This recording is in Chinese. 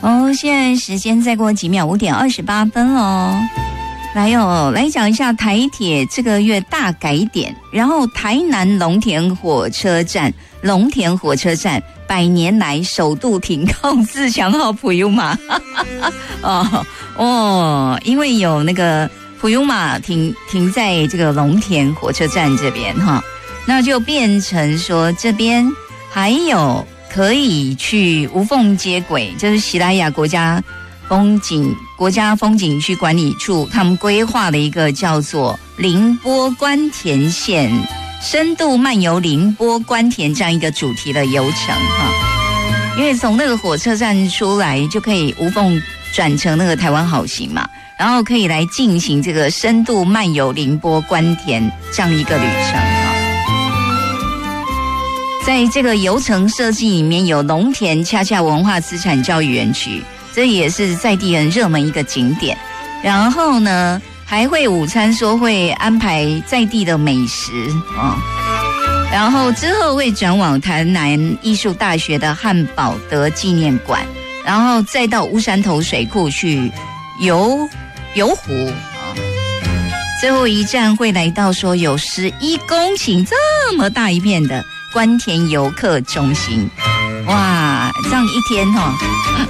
现在时间再过几秒，5点28分喽。来讲一下台铁这个月大改点，然后台南龙田火车站100年来首度停靠自强号普悠玛。因为有那个普悠玛停在这个龙田火车站这边哈，那就变成说这边还有可以去无缝接轨，就是喜来雅国家风景区管理处他们规划的一个叫做凌波关田线深度漫游凌波关田这样一个主题的游程哈。因为从那个火车站出来就可以无缝转乘那个台湾好行嘛，然后可以来进行这个深度漫游凌波关田这样一个旅程哈。在这个游程设计里面有龙田恰恰文化资产教育园区，这也是在地人热门一个景点。然后呢，还会午餐说会安排在地的美食然后之后会转往台南艺术大学的汉宝德纪念馆，然后再到乌山头水库去游湖最后一站会来到说有11公顷这么大一片的关田游客中心。哇，这样一天